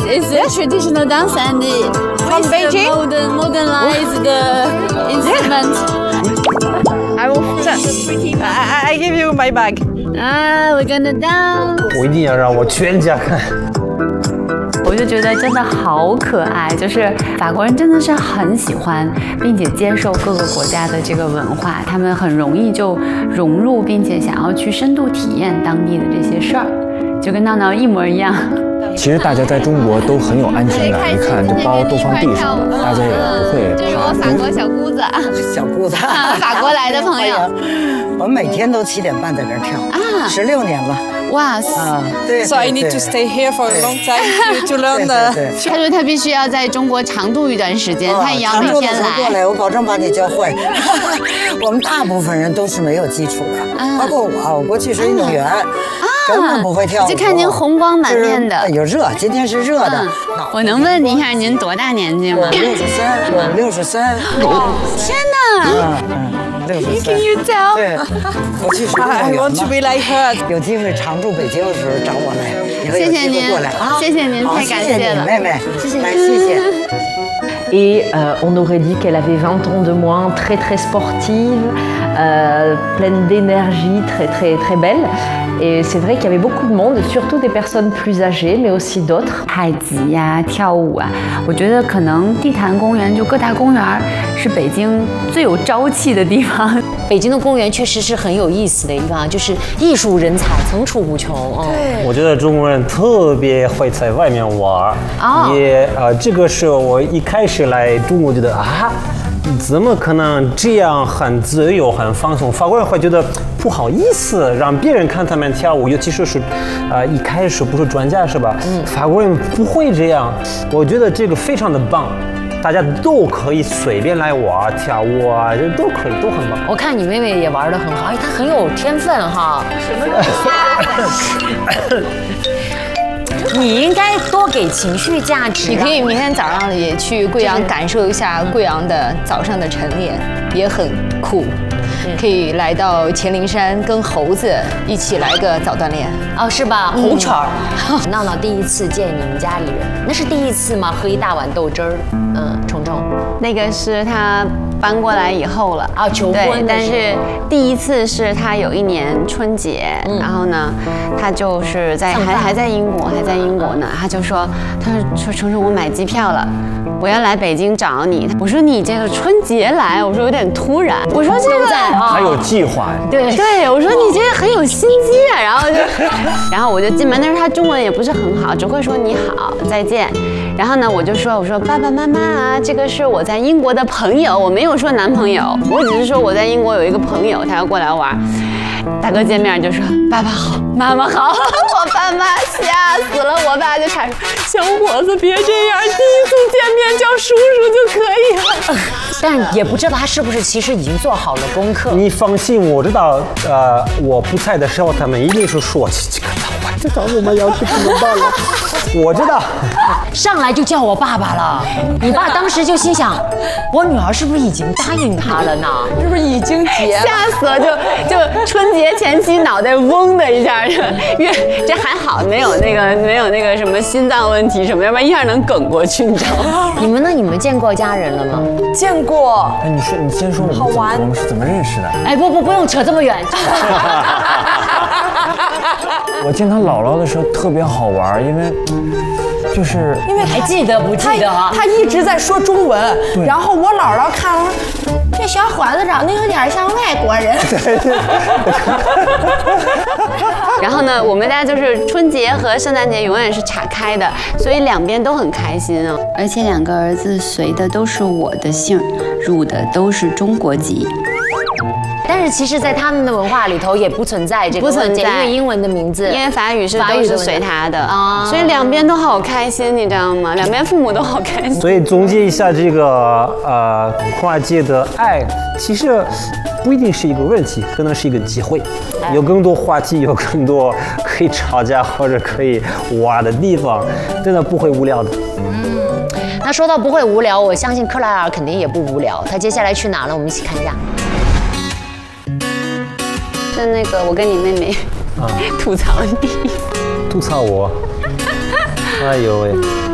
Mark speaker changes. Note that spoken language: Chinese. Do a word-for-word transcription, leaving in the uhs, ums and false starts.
Speaker 1: it's a traditional dance and it
Speaker 2: From Beijing?
Speaker 1: modern modernized the instrument.
Speaker 2: I will. I, I give you my bag.
Speaker 1: Ah, we're gonna dance.
Speaker 3: 我一定要让我全家看。
Speaker 4: 我就觉得真的好可爱，就是法国人真的是很喜欢，并且接受各个国家的这个文化，他们很容易就融入，并且想要去深度体验当地的这些事儿，就跟闹闹一模一样。
Speaker 5: 其实大家在中国都很有安全感，一看这包都放地上了，大家也不会
Speaker 1: 这是我法国小姑子，
Speaker 6: 小姑子，
Speaker 1: 法国来的朋友。
Speaker 6: 我每天都七点半在这儿跳，啊，十六年了。
Speaker 1: 哇塞！
Speaker 6: 啊，对。
Speaker 2: So I need to stay here for a long time to to learn the.
Speaker 1: 他说他必须要在中国常住一段时间，他也要每天来。
Speaker 6: 过来，我保证把你教会。我们大部分人都是没有基础的，包括我，我过去是运动员。根本不会跳舞，
Speaker 1: 就看您红光满面的。
Speaker 6: 哎呦，热！今天是热的。
Speaker 1: 我能问您一下，您多大年纪吗？
Speaker 6: 六十三，我六十三。
Speaker 1: 天哪！
Speaker 6: 嗯嗯，六十三。
Speaker 1: Can you tell？
Speaker 6: 对，我去是运动
Speaker 2: I
Speaker 6: 员
Speaker 2: want to be like her.
Speaker 6: 有机会常驻北京的时候找我来，
Speaker 1: 谢谢您，谢谢您，太感谢了，
Speaker 6: 妹妹，
Speaker 1: 谢谢，
Speaker 6: 来谢谢。
Speaker 7: Et euh, on aurait dit qu'elle avait vingt ans de moins, très très sportive, euh, pleine d'énergie, très très très belle. Et c'est vrai qu'il y avait beaucoup de monde, surtout des personnes plus âgées, mais aussi d'autres.
Speaker 4: 太极呀，跳舞啊，我觉得可能地坛公园就各大公园是北京最有朝气的地方。
Speaker 8: 北京的公园确实是很有意思的地方，就是艺术人才层出不穷。
Speaker 3: 对，我觉得中国人特别会在外面玩，哦、也呃，这个是我一开始来中国觉得啊。怎么可能这样很自由、很放松？法国人会觉得不好意思让别人看他们跳舞，尤其是是，呃，一开始不是专家是吧？嗯，法国人不会这样。我觉得这个非常的棒，大家都可以随便来玩跳舞啊，这都可以，都很棒。
Speaker 8: 我看你妹妹也玩得很好，哎，她很有天分哈。什么？你应该多给情绪价值。
Speaker 1: 你可以明天早上也去贵阳感受一下贵阳的早上的晨练，也很酷。可以来到乾陵山跟猴子一起来个早锻炼
Speaker 8: 哦，是吧？猴犬儿。闹闹第一次见你们家里人，那是第一次吗？喝一大碗豆汁儿。嗯，虫虫，
Speaker 4: 那个是他搬过来以后了
Speaker 8: 啊，求婚。
Speaker 4: 对，但是第一次是他有一年春节，嗯、然后呢，他就是在还还在英国，还在英国呢，他就说，他说说虫虫，我买机票了。我要来北京找你，我说你这个春节来，我说有点突然，我说这个
Speaker 3: 还有计划，
Speaker 4: 对对，我说你这个很有心机啊，然后就，然后我就进门，但是他中文也不是很好，只会说你好，再见，然后呢我就说我说爸爸妈妈啊，这个是我在英国的朋友，我没有说男朋友，我只是说我在英国有一个朋友，他要过来玩。大哥见面就说爸爸好，妈妈好，我爸妈吓死了，我爸就喊小伙子别这样，第一次见面叫叔叔就可以了。
Speaker 8: 但也不知道他是不是其实已经做好了功课。
Speaker 3: 你放心，我知道，呃，我不在的时候，他们一定是说这个老外知道我们要去怎么办了。我知道，
Speaker 8: 上来就叫我爸爸了。你爸当时就心想，我女儿是不是已经答应他了呢？
Speaker 2: 是不是已经结了？
Speaker 4: 吓死了，就就春节前期脑袋嗡的一下，因为这还好没有那个没有那个什么心脏问题什么，要不然一下能梗过去，你知道吗？
Speaker 8: 你们呢？你们见过家人了吗？
Speaker 2: 见过。
Speaker 5: 哎，你说你先说我们怎么我们是怎么认识的？
Speaker 8: 哎，不不不用扯这么远。
Speaker 5: 我见他姥姥的时候特别好玩，因为就是
Speaker 8: 因为还记得不记得啊？
Speaker 2: 他一直在说中文，然后我姥姥看了，这小伙子长得有点像外国人。对对。
Speaker 4: 然后呢，我们家就是春节和圣诞节永远是岔开的，所以两边都很开心啊。而且两个儿子随的都是我的姓，入的都是中国籍。
Speaker 8: 但是其实，在他们的文化里头也不存在这个问题，因为英文的名字，
Speaker 4: 因为法语是都是随他的啊，所以两边都好开心，你知道吗？两边父母都好开心。
Speaker 3: 所以总结一下这个呃跨界的爱，其实不一定是一个问题，可能是一个机会，有更多话题，有更多可以吵架或者可以玩的地方，真的不会无聊的。
Speaker 8: 嗯，那说到不会无聊，我相信克莱尔肯定也不无聊。他接下来去哪了？我们一起看一下。
Speaker 4: 是那个我跟你妹妹啊吐槽你，
Speaker 3: 吐槽我，哎呦喂！